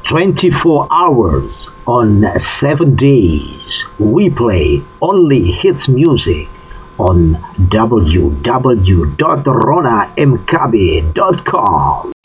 24 hours on 7 days. We play only hits music on www.ronamkabe.com.